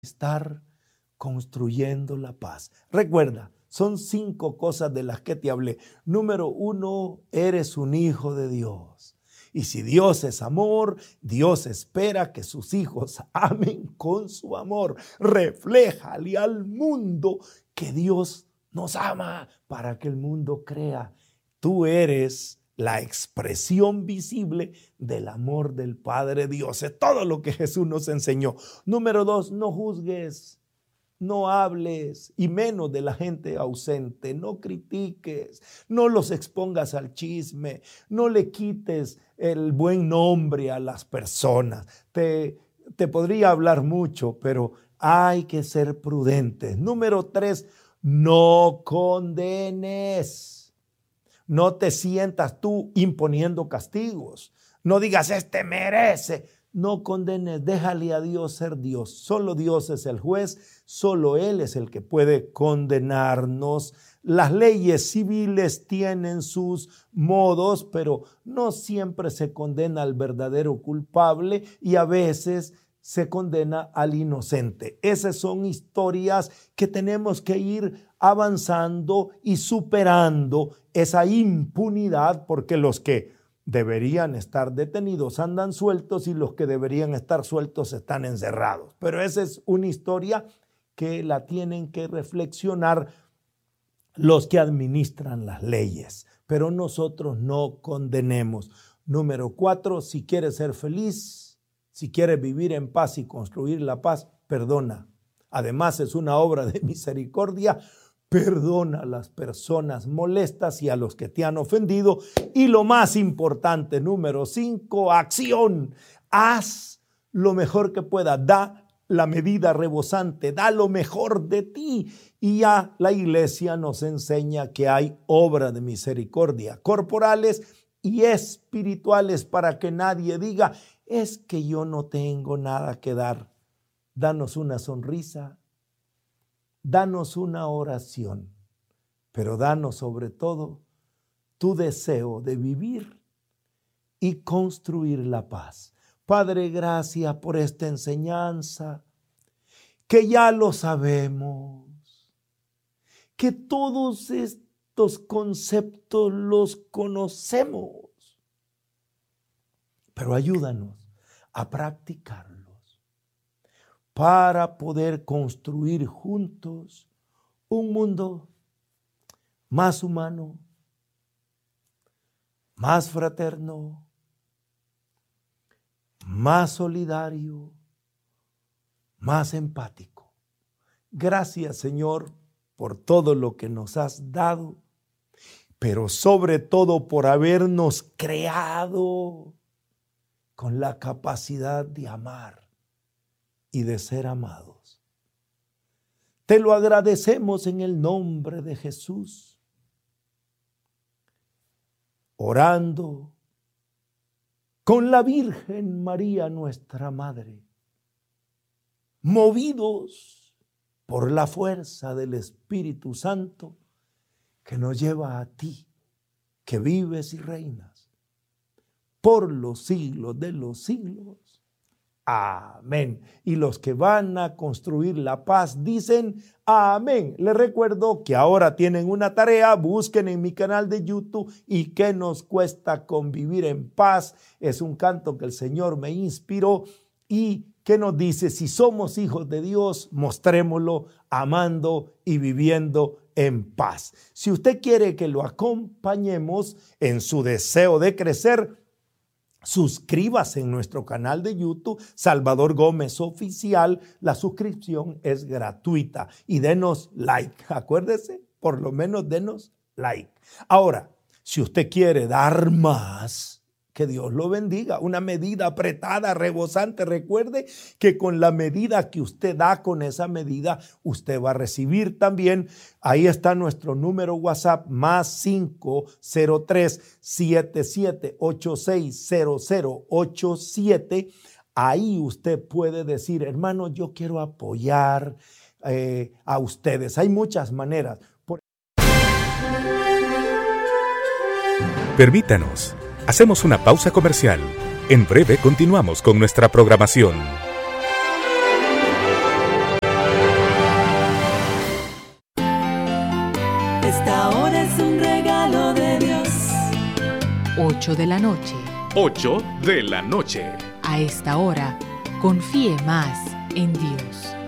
estar construyendo la paz. Recuerda, son 5 cosas de las que te hablé. Número 1, eres un hijo de Dios. Y si Dios es amor, Dios espera que sus hijos amen con su amor. Refléjale al mundo que Dios nos ama para que el mundo crea. Tú eres la expresión visible del amor del Padre Dios. Es todo lo que Jesús nos enseñó. Número 2, no juzgues. No hables, y menos de la gente ausente. No critiques, no los expongas al chisme, no le quites el buen nombre a las personas. Te podría hablar mucho, pero hay que ser prudentes. Número 3, no condenes. No te sientas tú imponiendo castigos. No digas, este merece. No condenes, déjale a Dios ser Dios. Solo Dios es el juez, solo Él es el que puede condenarnos. Las leyes civiles tienen sus modos, pero no siempre se condena al verdadero culpable y a veces se condena al inocente. Esas son historias que tenemos que ir avanzando y superando esa impunidad, porque los que deberían estar detenidos andan sueltos y los que deberían estar sueltos están encerrados. Pero esa es una historia que la tienen que reflexionar los que administran las leyes. Pero nosotros no condenemos. Número 4, si quieres ser feliz, si quieres vivir en paz y construir la paz, perdona. Además es una obra de misericordia. Perdona a las personas molestas y a los que te han ofendido. Y lo más importante, número 5, acción. Haz lo mejor que puedas. Da la medida rebosante. Da lo mejor de ti. Y ya la iglesia nos enseña que hay obra de misericordia corporales y espirituales para que nadie diga, es que yo no tengo nada que dar. Danos una sonrisa. Danos una oración, pero danos sobre todo tu deseo de vivir y construir la paz. Padre, gracias por esta enseñanza, que ya lo sabemos, que todos estos conceptos los conocemos, pero ayúdanos a practicarlos, para poder construir juntos un mundo más humano, más fraterno, más solidario, más empático. Gracias, Señor, por todo lo que nos has dado, pero sobre todo por habernos creado con la capacidad de amar y de ser amados. Te lo agradecemos en el nombre de Jesús, orando con la Virgen María, nuestra Madre, movidos por la fuerza del Espíritu Santo que nos lleva a ti, que vives y reinas por los siglos de los siglos. Amén. Y los que van a construir la paz dicen amén. Les recuerdo que ahora tienen una tarea. Busquen en mi canal de YouTube y ¿qué nos cuesta convivir en paz? Es un canto que el Señor me inspiró y que nos dice, si somos hijos de Dios, mostrémoslo amando y viviendo en paz. Si usted quiere que lo acompañemos en su deseo de crecer, suscríbase en nuestro canal de YouTube, Salvador Gómez Oficial. La suscripción es gratuita y denos like. Acuérdese, por lo menos denos like. Ahora, si usted quiere dar más, que Dios lo bendiga. Una medida apretada, rebosante. Recuerde que con la medida que usted da, con esa medida, usted va a recibir también. Ahí está nuestro número WhatsApp, más 503-7786-0087. Ahí usted puede decir, hermano, yo quiero apoyar a ustedes. Hay muchas maneras. Permítanos. Hacemos una pausa comercial. En breve continuamos con nuestra programación. Esta hora es un regalo de Dios. 8 de la noche. 8 de la noche. A esta hora, confíe más en Dios.